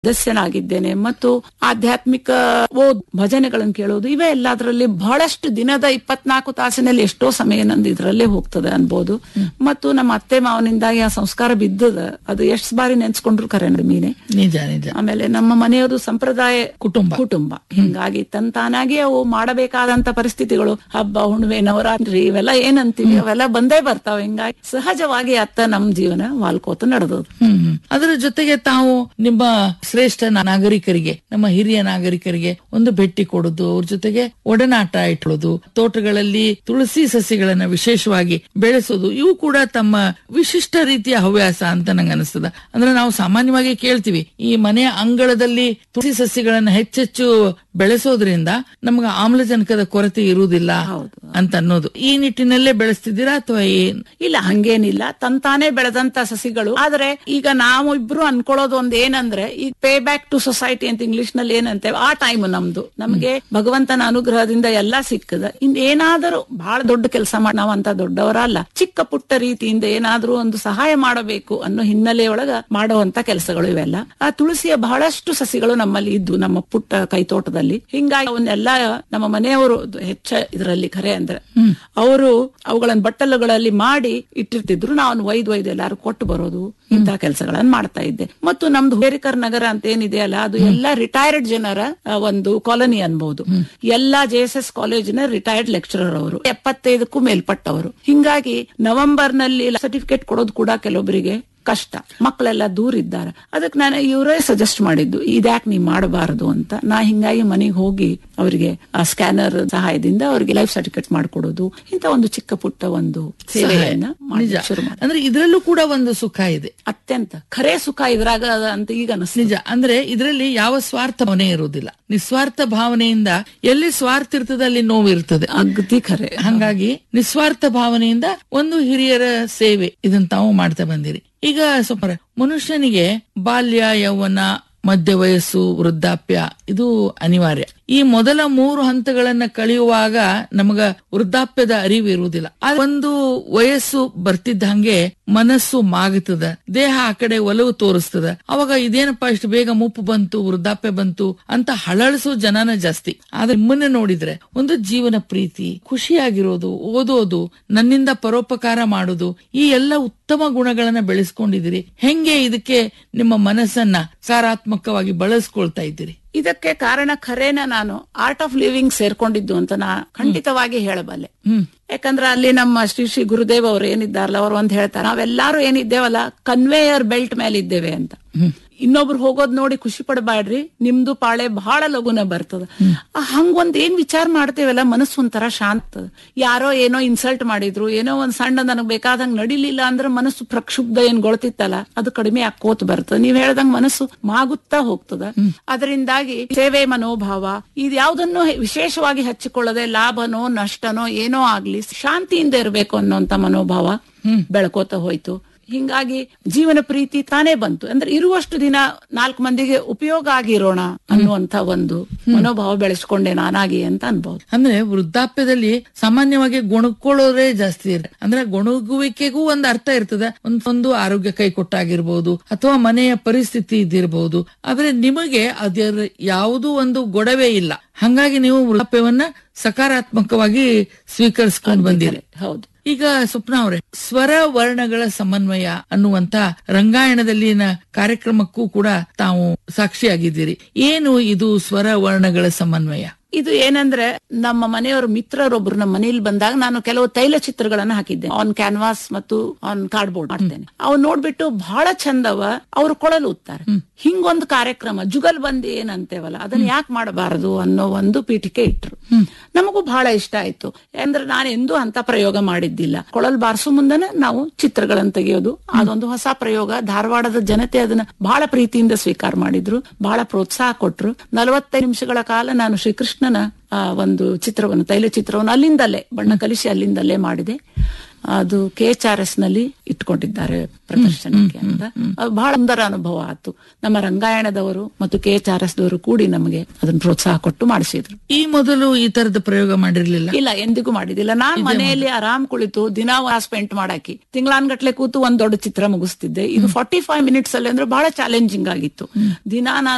ಸದಸ್ಯನಾಗಿದ್ದೇನೆ ಮತ್ತು ಆಧ್ಯಾತ್ಮಿಕ ಭಜನೆಗಳನ್ನು ಕೇಳೋದು ಇವೇ ಎಲ್ಲದರಲ್ಲಿ ಬಹಳಷ್ಟು ದಿನದ 24 ತಾಸಿನಲ್ಲಿ ಎಷ್ಟೋ ಸಮಯ ನಂದು ಇದರಲ್ಲೇ ಹೋಗ್ತದೆ ಅನ್ಬೋದು. ಮತ್ತು ನಮ್ಮ ಅತ್ತೆ ಮಾವನಿಂದಾಗಿ ಆ ಸಂಸ್ಕಾರ ಬಿದ್ದದ, ಅದು ಎಷ್ಟು ಬಾರಿ ನೆನ್ಸ್ಕೊಂಡ್ರು ಖರೆ ಮೀನೆ ನಿಜ ನಿಜ. ಆಮೇಲೆ ನಮ್ಮ ಮನೆಯವರು ಸಂಪ್ರದಾಯ ಕುಟುಂಬ ಹಿಂಗಾಗಿ ತಾನಾಗಿ ಅವು ಮಾಡಬೇಕಾದಂತ ಪರಿಸ್ಥಿತಿಗಳು, ಹಬ್ಬ ಹುಣ್ಣಿಮೆ ನವರಾತ್ರಿ ಇವೆಲ್ಲ ಏನಂತೀವಿ ಅವೆಲ್ಲ ಬಂದೇ ಬರ್ತಾವ. ಹಿಂಗಾಗಿ ಸಹಜವಾಗಿ ಅತ್ತ ನಮ್ ಜೀವನ ವಾಲ್ಕೋತ ನಡೆದದು. ಅದರ ಜೊತೆಗೆ ತಾವು ನಿಮ್ಮ ಶ್ರೇಷ್ಠ ನಾಗರಿಕರಿಗೆ, ನಮ್ಮ ಹಿರಿಯ ನಾಗರಿಕರಿಗೆ ಒಂದು ಭೇಟಿ ಕೊಡೋದು, ಅವ್ರ ಜೊತೆಗೆ ಒಡನಾಟ ಇಟ್ಕೊಳ್ಳೋದು, ತೋಟಗಳಲ್ಲಿ ತುಳಸಿ ಸಸಿಗಳನ್ನ ವಿಶೇಷವಾಗಿ ಬೆಳೆಸೋದು, ಇವು ಕೂಡ ತಮ್ಮ ವಿಶಿಷ್ಟ ರೀತಿಯ ಹವ್ಯಾಸ ಅಂತ ನಂಗೆ ಅನಿಸ್ತದ. ಅಂದ್ರೆ ನಾವು ಸಾಮಾನ್ಯವಾಗಿ ಕೇಳ್ತೀವಿ, ಈ ಮನೆಯ ಅಂಗಳದಲ್ಲಿ ತುಳಸಿ ಸಸಿಗಳನ್ನ ಹೆಚ್ಚೆಚ್ಚು ಬೆಳೆಸೋದ್ರಿಂದ ನಮ್ಗೆ ಆಮ್ಲಜನಕದ ಕೊರತೆ ಇರುವುದಿಲ್ಲ ಅಂತ ಅನ್ನೋದು. ಈ ನಿಟ್ಟಿನಲ್ಲೇ ಬೆಳೆಸ್ತಿದ್ದೀರಾ ಅಥವಾ ಏನ್? ಇಲ್ಲ, ಹಂಗೇನಿಲ್ಲ, ತಂತಾನೆ ಬೆಳೆದಂತ ಸಸಿಗಳು. ಆದ್ರೆ ಈಗ ನಾವು ಇಬ್ರು ಅನ್ಕೊಳ್ಳೋದು ಒಂದ್ ಏನಂದ್ರೆ, ಈ ಪೇ ಬ್ಯಾಕ್ ಟು ಸೊಸೈಟಿ ಅಂತ ಇಂಗ್ಲಿಷ್ ನಲ್ಲಿ ಏನಂತೇವೆ, ಆ ಟೈಮ್ ನಮ್ಗೆ ಭಗವಂತನ ಅನುಗ್ರಹದಿಂದ ಎಲ್ಲಾ ಸಿಕ್ಕದ. ಏನಾದರೂ ಬಹಳ ದೊಡ್ಡ ಕೆಲಸ ಮಾಡಿ, ನಾವಂತ ದೊಡ್ಡವರಲ್ಲ, ಚಿಕ್ಕ ಪುಟ್ಟ ರೀತಿಯಿಂದ ಏನಾದ್ರೂ ಒಂದು ಸಹಾಯ ಮಾಡಬೇಕು ಅನ್ನೋ ಹಿನ್ನೆಲೆಯೊಳಗ ಮಾಡುವಂತ ಕೆಲಸಗಳು ಇವೆಲ್ಲ. ಆ ತುಳಸಿಯ ಬಹಳಷ್ಟು ಸಸಿಗಳು ನಮ್ಮಲ್ಲಿ ಇದ್ದು ನಮ್ಮ ಪುಟ್ಟ ಕೈತೋಟದಲ್ಲಿ. ಹಿಂಗಾಗಿ ಅವನ್ನೆಲ್ಲ ನಮ್ಮ ಮನೆಯವರು ಹೆಚ್ಚ ಇದರಲ್ಲಿ ಖರೆ ಅಂದ್ರೆ ಅವರು ಅವುಗಳನ್ನ ಬಟ್ಟಲುಗಳಲ್ಲಿ ಮಾಡಿ ಇಟ್ಟಿರ್ತಿದ್ರು. ನಾವು ಒಯ್ದು ಎಲ್ಲಾರು ಕೊಟ್ಟು ಬರೋದು, ಇಂತಹ ಕೆಲಸಗಳನ್ನ ಮಾಡ್ತಾ ಇದ್ದೆ. ಮತ್ತು ನಮ್ದು ಬೇರಿಕರ್ ನಗರ ಅಂತ ಏನಿದೆ ಅಲ್ಲ, ಅದು ಎಲ್ಲಾ ರಿಟೈರ್ಡ್ ಜನರ ಒಂದು ಕಾಲನಿ ಅನ್ಬಹುದು. ಎಲ್ಲಾ JSS ಕಾಲೇಜಿನ ರಿಟೈರ್ಡ್ ಲೆಕ್ಚರರ್ ಅವರು, 75ಕ್ಕೂ ಮೇಲ್ಪಟ್ಟವರು. ಹಿಂಗಾಗಿ ನವೆಂಬರ್ ನಲ್ಲಿ ಸರ್ಟಿಫಿಕೇಟ್ ಕೊಡೋದು ಕೂಡ ಕೆಲವೊಬ್ಬರಿಗೆ ಕಷ್ಟ, ಮಕ್ಕಳೆಲ್ಲ ದೂರ ಇದ್ದಾರೆ. ಅದಕ್ಕೆ ನಾನು ಇವರೇ ಸಜೆಸ್ಟ್ ಮಾಡಿದ್ದು, ಇದ್ಯಾಕೆ ನೀವ್ ಮಾಡಬಾರದು ಅಂತ. ನಾ ಹಿಂಗಾಗಿ ಮನೆಗೆ ಹೋಗಿ ಅವರಿಗೆ ಆ ಸ್ಕ್ಯಾನರ್ ಸಹಾಯದಿಂದ ಅವರಿಗೆ ಲೈಫ್ ಸರ್ಟಿಫಿಕೇಟ್ ಮಾಡ್ಕೊಡೋದು, ಇಂತ ಒಂದು ಚಿಕ್ಕ ಪುಟ್ಟ ಒಂದು ಸೇವೆಯನ್ನ ಶುರು ಮಾಡಿ. ಅಂದ್ರೆ ಇದ್ರಲ್ಲೂ ಕೂಡ ಒಂದು ಸುಖ ಇದೆ, ಅತ್ಯಂತ ಖರೇ ಸುಖ ಇದ್ರಾಗ ಅಂತ ಈಗ ಅನಿಸ್ತು. ನಿಜ. ಅಂದ್ರೆ ಇದರಲ್ಲಿ ಯಾವ ಸ್ವಾರ್ಥ ಭಾವನೆ ಇರುವುದಿಲ್ಲ, ನಿಸ್ವಾರ್ಥ ಭಾವನೆಯಿಂದ ಎಲ್ಲಿ ಸ್ವಾರ್ಥ ಇರ್ತದೆ ಅಲ್ಲಿ ನೋವು ಇರ್ತದೆ. ಅಗದಿ ಖರೆ. ಹಂಗಾಗಿ ನಿಸ್ವಾರ್ಥ ಭಾವನೆಯಿಂದ ಒಂದು ಹಿರಿಯರ ಸೇವೆ ಇದನ್ನ ತಾವು ಮಾಡ್ತಾ ಬಂದಿರಿ. ಈಗ ಸ್ವಲ್ಪ ಮನುಷ್ಯನಿಗೆ ಬಾಲ್ಯ, ಯೌವನ, ಮಧ್ಯ ವಯಸ್ಸು, ವೃದ್ಧಾಪ್ಯ ಇದು ಅನಿವಾರ್ಯ. ಈ ಮೊದಲ 3 ಹಂತಗಳನ್ನ ಕಳೆಯುವಾಗ ನಮಗ ವೃದ್ಧಾಪ್ಯದ ಅರಿವು ಇರುವುದಿಲ್ಲ. ಒಂದು ವಯಸ್ಸು ಬರ್ತಿದ್ದ ಹಂಗೆ ಮನಸ್ಸು ಮಾಗುತ್ತದ, ದೇಹ ಆ ಕಡೆ ಒಲವು ತೋರಿಸ್ತದ. ಅವಾಗ ಇದೇನಪ್ಪಾ ಇಷ್ಟು ಬೇಗ ಮುಪ್ಪು ಬಂತು, ವೃದ್ಧಾಪ್ಯ ಬಂತು ಅಂತ ಹಳಳಿಸೋ ಜನನ ಜಾಸ್ತಿ. ಆದ್ರೆ ನಿಮ್ಮನ್ನ ನೋಡಿದ್ರೆ ಒಂದು ಜೀವನ ಪ್ರೀತಿ, ಖುಷಿಯಾಗಿರೋದು, ಓದೋದು, ನನ್ನಿಂದ ಪರೋಪಕಾರ ಮಾಡೋದು, ಈ ಎಲ್ಲ ಉತ್ತಮ ಗುಣಗಳನ್ನ ಬೆಳೆಸ್ಕೊಂಡಿದ್ದೀರಿ. ಹೆಂಗೆ ಇದಕ್ಕೆ ನಿಮ್ಮ ಮನಸ್ಸನ್ನ ಸಕಾರಾತ್ಮಕವಾಗಿ ಬಳಸ್ಕೊಳ್ತಾ ಇದ್ದೀರಿ? ಇದಕ್ಕೆ ಕಾರಣ ಖರೇನ ನಾನು ಆರ್ಟ್ ಆಫ್ ಲಿವಿಂಗ್ ಸೇರ್ಕೊಂಡಿದ್ದು ಅಂತ ನಾ ಖಂಡಿತವಾಗಿ ಹೇಳಬಲ್ಲೆ. ಯಾಕಂದ್ರೆ ಅಲ್ಲಿ ನಮ್ಮ ಶ್ರೀ ಗುರುದೇವ್ ಅವ್ರು ಏನಿದ್ದಾರಲ್ಲ, ಅವ್ರು ಒಂದ್ ಹೇಳ್ತಾರೆ, ನಾವೆಲ್ಲಾರು ಏನಿದ್ದೇವಲ್ಲ ಕನ್ವೇಯರ್ ಬೆಲ್ಟ್ ಮೇಲೆ ಇದ್ದೇವೆ ಅಂತ. ಇನ್ನೊಬ್ರು ಹೋಗೋದ್ ನೋಡಿ ಖುಷಿ ಪಡಬೇಡ್ರಿ, ನಿಮ್ದು ಪಾಳೆ ಬಹಳ ಲಗುನ ಬರ್ತದ. ಹಂಗೊಂದ್ ಏನ್ ವಿಚಾರ ಮಾಡ್ತೇವಲ್ಲ, ಮನಸ್ಸು ಒಂಥರ ಶಾಂತ. ಯಾರೋ ಏನೋ ಇನ್ಸಲ್ಟ್ ಮಾಡಿದ್ರು, ಏನೋ ಒಂದ್ ಸಣ್ಣ ನನಗ್ ಬೇಕಾದಂಗ್ ನಡಿಲಿಲ್ಲ ಅಂದ್ರೆ ಮನಸ್ಸು ಪ್ರಕ್ಷುಬ್ಧ ಏನ್ ಗೊಳ್ತಿತ್ತಲ್ಲ, ಅದು ಕಡಿಮೆ ಆಕೋತ್ ಬರ್ತದ. ನೀವ್ ಹೇಳ್ದಂಗ್ ಮನಸ್ಸು ಮಾಗುತ್ತಾ ಹೋಗ್ತದ. ಅದರಿಂದಾಗಿ ಸೇವೆ ಮನೋಭಾವ ಇದು ಯಾವ್ದನ್ನು ವಿಶೇಷವಾಗಿ ಹಚ್ಚಿಕೊಳ್ಳದೆ, ಲಾಭನೋ ನಷ್ಟನೋ ಏನೋ ಆಗ್ಲಿ ಶಾಂತಿಯಿಂದ ಇರಬೇಕು ಅನ್ನೋಂತ ಮನೋಭಾವ ಬೆಳ್ಕೋತ ಹೋಯ್ತು. ಹಿಂಗಾಗಿ ಜೀವನ ಪ್ರೀತಿ ತಾನೇ ಬಂತು. ಅಂದ್ರೆ ಇರುವಷ್ಟು ದಿನ 4 ಮಂದಿಗೆ ಉಪಯೋಗ ಆಗಿರೋಣ ಅನ್ನುವಂತ ಒಂದು ಮನೋಭಾವ ಬೆಳೆಸ್ಕೊಂಡೆ ನಾನಾಗಿ ಅಂತ ಅನ್ಬಹುದು. ಅಂದ್ರೆ ವೃದ್ಧಾಪ್ಯದಲ್ಲಿ ಸಾಮಾನ್ಯವಾಗಿ ಗೊಣಕೊಳ್ಳೋರೇ ಜಾಸ್ತಿ ಇರುತ್ತೆ. ಅಂದ್ರೆ ಗೊಣಗುವಿಕೆಗೂ ಒಂದು ಅರ್ಥ ಇರ್ತದೆ. ಒಂದು ಆರೋಗ್ಯ ಕೈ ಕೊಟ್ಟಾಗಿರ್ಬಹುದು ಅಥವಾ ಮನೆಯ ಪರಿಸ್ಥಿತಿ ಇದ್ದಿರಬಹುದು. ಆದ್ರೆ ನಿಮಗೆ ಅದರ ಯಾವುದೂ ಒಂದು ಗೊಡವೆ ಇಲ್ಲ. ಹಂಗಾಗಿ ನೀವು ವೃದ್ಧಾಪ್ಯವನ್ನ ಸಕಾರಾತ್ಮಕವಾಗಿ ಸ್ವೀಕರಿಸಿಕೊಂಡು ಬಂದಿರಿ. ಹೌದು. ಈಗ ಸ್ವಪ್ನ ಅವರೇ, ಸ್ವರ ವರ್ಣಗಳ ಸಮನ್ವಯ ಅನ್ನುವಂತ ರಂಗಾಯಣದಲ್ಲಿನ ಕಾರ್ಯಕ್ರಮಕ್ಕೂ ಕೂಡ ತಾವು ಸಾಕ್ಷಿಯಾಗಿದ್ದೀರಿ. ಏನು ಇದು ಸ್ವರ ವರ್ಣಗಳ ಸಮನ್ವಯ? ಇದು ಏನಂದ್ರೆ, ನಮ್ಮ ಮನೆಯವರು ಮಿತ್ರರೊಬ್ರು ನಮ್ಮ ಮನೇಲಿ ಬಂದಾಗ ನಾನು ಕೆಲವು ತೈಲ ಚಿತ್ರಗಳನ್ನ ಹಾಕಿದ್ದೆ. ಆನ್ ಕ್ಯಾನ್ವಾಸ್ ಮತ್ತು ಆನ್ ಕಾರ್ಡ್ಬೋರ್ಡ್ ಮಾಡ್ತೇನೆ. ಅವ್ ನೋಡ್ಬಿಟ್ಟು ಬಹಳ ಚಂದವ, ಅವ್ರು ಕೊಳಲು ಉತ್ತಾರೆ. ಹಿಂಗೊಂದು ಕಾರ್ಯಕ್ರಮ ಜುಗಲ್ ಬಂದಿ ಏನಂತೇವಲ್ಲ, ಅದನ್ನ ಯಾಕೆ ಮಾಡಬಾರದು ಅನ್ನೋ ಒಂದು ಪೀಠಿಕೆ ಇಟ್ರು. ನಮಗೂ ಬಹಳ ಇಷ್ಟ ಆಯ್ತು. ಅಂದ್ರೆ ನಾನು ಎಂದೂ ಅಂತ ಪ್ರಯೋಗ ಮಾಡಿದ್ದಿಲ್ಲ. ಕೊಳಲ್ ಬಾರಿಸೋ ಮುಂದನೆ ನಾವು ಚಿತ್ರಗಳನ್ನು ತೆಗೆಯೋದು, ಅದೊಂದು ಹೊಸ ಪ್ರಯೋಗ. ಧಾರವಾಡದ ಜನತೆ ಅದನ್ನ ಬಹಳ ಪ್ರೀತಿಯಿಂದ ಸ್ವೀಕಾರ ಮಾಡಿದ್ರು, ಬಹಳ ಪ್ರೋತ್ಸಾಹ ಕೊಟ್ರು. 45 ನಿಮಿಷಗಳ ಕಾಲ ನಾನು ಶ್ರೀಕೃಷ್ಣನ ಒಂದು ಚಿತ್ರವನ್ನು, ತೈಲ ಚಿತ್ರವನ್ನು ಅಲ್ಲಿಂದಲೇ ಬಣ್ಣ ಕಲಿಸಿ ಅಲ್ಲಿಂದಲೇ ಮಾಡಿದೆ. ಅದು KHRS ನಲ್ಲಿ ಇಟ್ಕೊಂಡಿದ್ದಾರೆ ಪ್ರದರ್ಶನಕ್ಕೆ ಅಂತ. ಬಹಳ ಸುಂದರ ಅನುಭವ ಆಯ್ತು. ನಮ್ಮ ರಂಗಾಯಣದವರು ಮತ್ತು KHRS ದವರು ಕೂಡಿ ನಮಗೆ ಅದನ್ನ ಪ್ರೋತ್ಸಾಹ ಕೊಟ್ಟು ಮಾಡಿಸಿದ್ರು. ಈ ಮೊದಲು ಈ ತರದ ಪ್ರಯೋಗ ಮಾಡಿರ್ಲಿಲ್ಲ? ಇಲ್ಲ, ಎಂದಿಗೂ ಮಾಡಿದಿಲ್ಲ. ನಾನ್ ಮನೆಯಲ್ಲಿ ಆರಾಮ್ ಕುಳಿತು ದಿನ ಸ್ಪೆಂಟ್ ಮಾಡಾಕಿ ತಿಂಗಳಾನ್ಗಟ್ಲೆ ಕೂತು ಒಂದ್ ದೊಡ್ಡ ಚಿತ್ರ ಮುಗಿಸ್ತಿದ್ದೆ. ಇದು 45 ಮಿನಿಟ್ಸ್ ಅಲ್ಲಿ ಅಂದ್ರೆ ಬಹಳ ಚಾಲೆಂಜಿಂಗ್ ಆಗಿತ್ತು. ದಿನ ನಾನು